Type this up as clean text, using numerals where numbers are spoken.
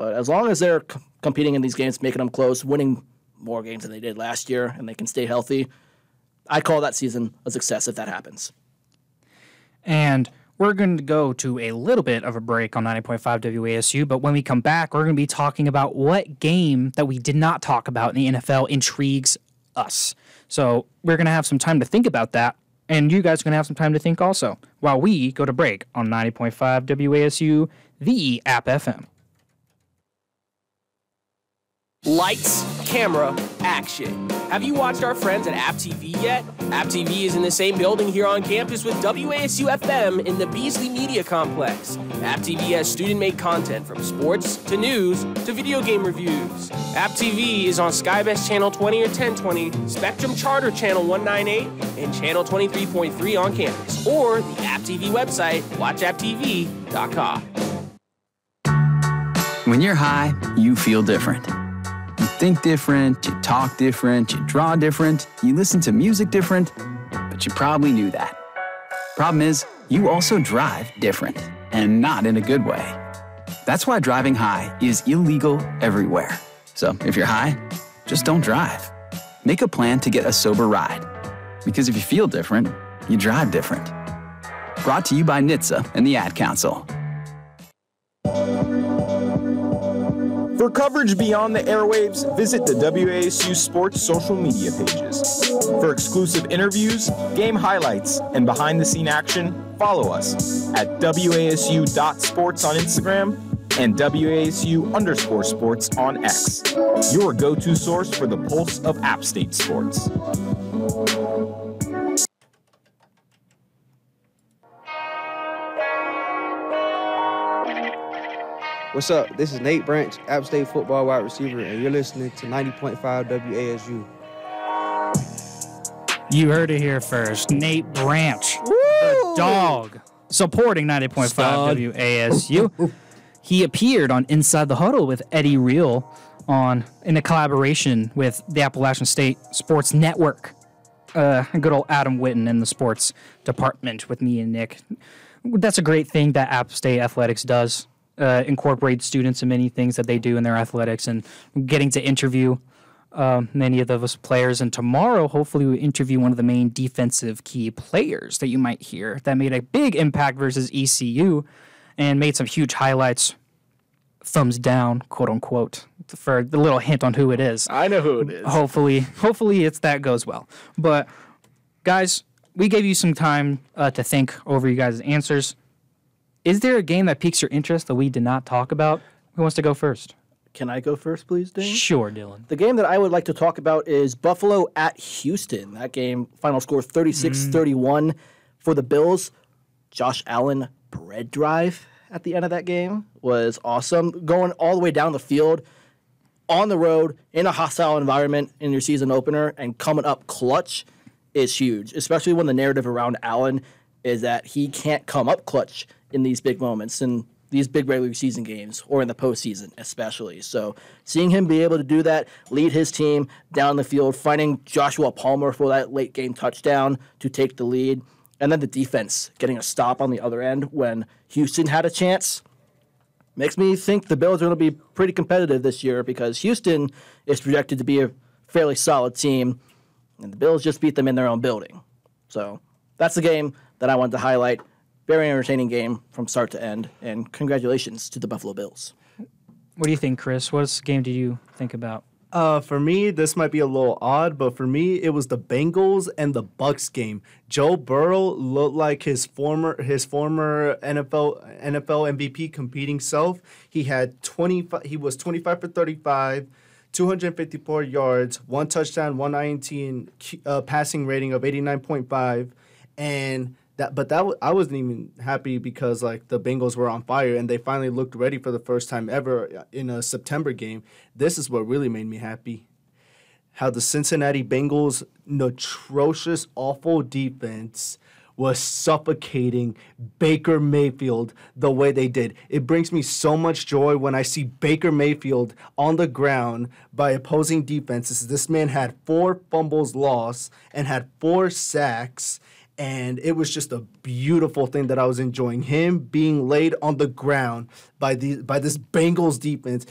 But as long as they're competing in these games, making them close, winning more games than they did last year, and they can stay healthy, I call that season a success if that happens. And we're going to go to a little bit of a break on 90.5 WASU, but when we come back, we're going to be talking about what game that we did not talk about in the NFL intrigues us. So we're going to have some time to think about that, and you guys are going to have some time to think also, while we go to break on 90.5 WASU, the App FM. Lights, camera, action. Have you watched our friends at App TV yet? App TV is in the same building here on campus with WASU FM in the Beasley Media Complex. App TV has student-made content from sports to news to video game reviews. App TV is on Skybest Channel 20 or 1020, Spectrum Charter Channel 198, and Channel 23.3 on campus, or the App TV website, watchapptv.com. When you're high, you feel different. You think different, you talk different, you draw different, you listen to music different, but you probably knew that. Problem is, you also drive different, and not in a good way. That's why driving high is illegal everywhere. So if you're high, just don't drive. Make a plan to get a sober ride. Because if you feel different, you drive different. Brought to you by NHTSA and the Ad Council. For coverage beyond the airwaves, visit the WASU Sports social media pages. For exclusive interviews, game highlights, and behind-the-scene action, follow us at WASU.sports on Instagram and WASU_sports on X, your go-to source for the pulse of App State sports. What's up? This is Nate Branch, App State football wide receiver, and you're listening to 90.5 WASU. You heard it here first. Nate Branch, the dog, supporting 90.5 WASU. He appeared on Inside the Huddle with Eddie Reel in a collaboration with the Appalachian State Sports Network. Good old Adam Witten in the sports department with me and Nick. That's a great thing that App State Athletics does. Incorporate students in many things that they do in their athletics, and getting to interview many of those players. And tomorrow, hopefully, we interview one of the main defensive key players that you might hear that made a big impact versus ECU and made some huge highlights. Thumbs down, quote unquote, for the little hint on who it is. I know who it is. Hopefully that goes well. But guys, we gave you some time to think over you guys' answers. Is there a game that piques your interest that we did not talk about? Who wants to go first? Can I go first, please, Dane? Sure, Dylan. The game that I would like to talk about is Buffalo at Houston. That game, final score 36-31 for the Bills. Josh Allen bread drive at the end of that game was awesome. Going all the way down the field, on the road, in a hostile environment in your season opener, and coming up clutch is huge, especially when the narrative around Allen is that he can't come up clutch in these big moments, in these big regular season games, or in the postseason especially. So seeing him be able to do that, lead his team down the field, finding Joshua Palmer for that late game touchdown to take the lead, and then the defense getting a stop on the other end when Houston had a chance, makes me think the Bills are going to be pretty competitive this year, because Houston is projected to be a fairly solid team, and the Bills just beat them in their own building. So that's the game that I wanted to highlight. Very entertaining game from start to end, and congratulations to the Buffalo Bills. What do you think, Chris? What game do you think about? For me, this might be a little odd, but for me, it was the Bengals and the Bucks game. Joe Burrow looked like his former NFL MVP competing self. He was 25 for 35, 254 yards, 1 touchdown, 119 passing rating of 89.5, and I wasn't even happy because like the Bengals were on fire and they finally looked ready for the first time ever in a September game. This is what really made me happy. How the Cincinnati Bengals' atrocious, awful defense was suffocating Baker Mayfield the way they did. It brings me so much joy when I see Baker Mayfield on the ground by opposing defenses. This man had 4 fumbles lost and had 4 sacks. And it was just a beautiful thing that I was enjoying. Him being laid on the ground by this Bengals defense